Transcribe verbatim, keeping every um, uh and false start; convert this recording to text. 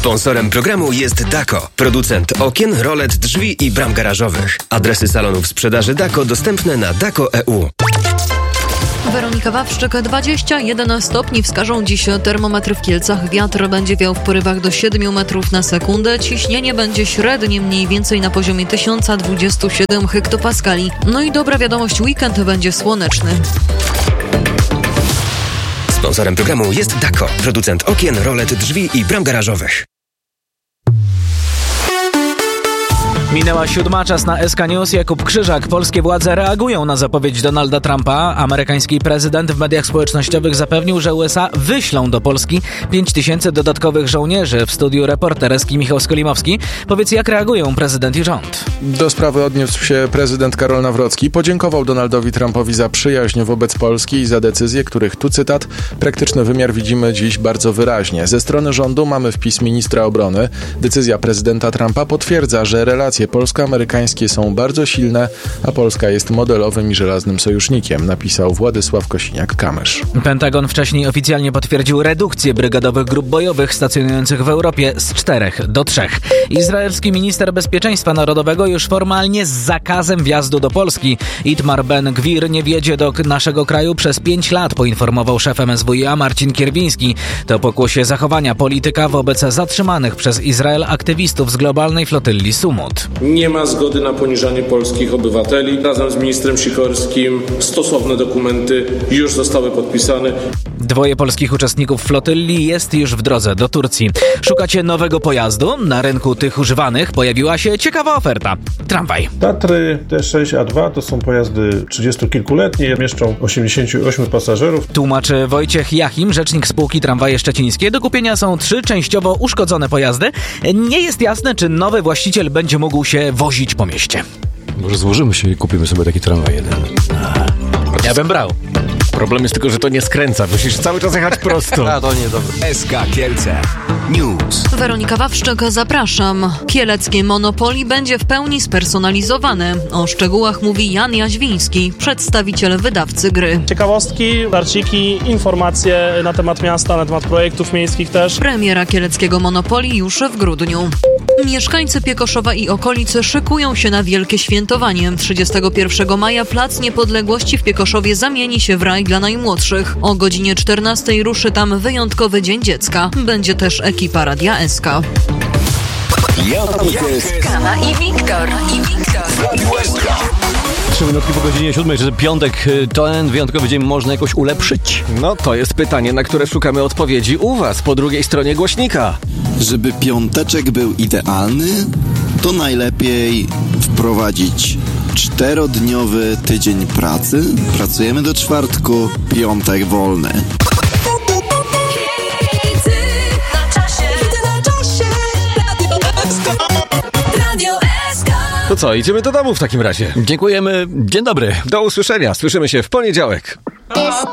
Sponsorem programu jest Dako, producent okien, rolet, drzwi i bram garażowych. Adresy salonów sprzedaży Dako dostępne na dako kropka e u. Weronika Wawrzyk, dwadzieścia jeden stopni wskażą dziś termometry w Kielcach. Wiatr będzie wiał w porywach do siedmiu metrów na sekundę. Ciśnienie będzie średnie mniej więcej na poziomie tysiąc dwadzieścia siedem hektopaskali. No i dobra wiadomość, weekend będzie słoneczny. Sponsorem programu jest Dako, producent okien, rolet, drzwi i bram garażowych. Minęła siódma, czas na S K News. Jakub Krzyżak. Polskie władze reagują na zapowiedź Donalda Trumpa. Amerykański prezydent w mediach społecznościowych zapewnił, że U S A wyślą do Polski pięć tysięcy dodatkowych żołnierzy. W studiu reporter Eski Michał Skolimowski. Powiedz, jak reagują prezydent i rząd? Do sprawy odniósł się prezydent Karol Nawrocki. Podziękował Donaldowi Trumpowi za przyjaźń wobec Polski i za decyzje, których, tu cytat, praktyczny wymiar widzimy dziś bardzo wyraźnie. Ze strony rządu mamy wpis ministra obrony. Decyzja prezydenta Trumpa potwierdza, że relacje polsko-amerykańskie są bardzo silne, a Polska jest modelowym i żelaznym sojusznikiem, napisał Władysław Kosiniak-Kamysz. Pentagon wcześniej oficjalnie potwierdził redukcję brygadowych grup bojowych stacjonujących w Europie z czterech do trzech. Izraelski minister bezpieczeństwa narodowego już formalnie z zakazem wjazdu do Polski. Itmar Ben-Gwir nie wjedzie do naszego kraju przez pięć lat, poinformował szef M S W iA Marcin Kierwiński. To pokłosie zachowania polityka wobec zatrzymanych przez Izrael aktywistów z globalnej flotylli Sumut. Nie ma zgody na poniżanie polskich obywateli. Razem z ministrem Sikorskim stosowne dokumenty już zostały podpisane. Dwoje polskich uczestników flotylli jest już w drodze do Turcji. Szukacie nowego pojazdu? Na rynku tych używanych pojawiła się ciekawa oferta. Tramwaj. Tatry T sześć A dwa to są pojazdy trzydziestokilkuletnie, mieszczą osiemdziesięciu ośmiu pasażerów. Tłumaczy Wojciech Jachim, rzecznik spółki Tramwaje Szczecińskie. Do kupienia są trzy częściowo uszkodzone pojazdy. Nie jest jasne, czy nowy właściciel będzie mógł się wozić po mieście. Może złożymy się i kupimy sobie taki tramwaj jeden. Ja bym brał. Problem jest tylko, że to nie skręca. Musisz cały czas jechać prosto. A to nie dobre. S K Kielce News. Weronika Wawrzyk, zapraszam. Kieleckie Monopoly będzie w pełni spersonalizowane. O szczegółach mówi Jan Jaźwiński, przedstawiciel wydawcy gry. Ciekawostki, darciki, informacje na temat miasta, na temat projektów miejskich też. Premiera Kieleckiego Monopoly już w grudniu. Mieszkańcy Piekoszowa i okolicy szykują się na wielkie świętowanie. trzydziestego pierwszego maja Plac Niepodległości w Piekoszowie zamieni się w raj dla najmłodszych. O godzinie czternastej ruszy tam wyjątkowy Dzień Dziecka. Będzie też ekipa Radia S K. Kama i Wiktor. I Wiktor. Trzy minutki po godzinie siódmej. Czy piątek to ten wyjątkowy dzień można jakoś ulepszyć? No to jest pytanie, na które szukamy odpowiedzi u was, po drugiej stronie głośnika. Żeby piąteczek był idealny, to najlepiej wprowadzić czterodniowy tydzień pracy. Pracujemy do czwartku, piątek wolny. To co, idziemy do domu w takim razie. Dziękujemy, dzień dobry, do usłyszenia, słyszymy się w poniedziałek.